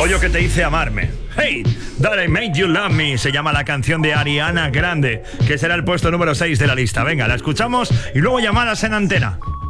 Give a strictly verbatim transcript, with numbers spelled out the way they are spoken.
Pollo que te hice amarme. Hey, That I Made You Love Me se llama la canción de Ariana Grande, que será el puesto número seis de la lista. Venga, la escuchamos y luego llamadas en antena.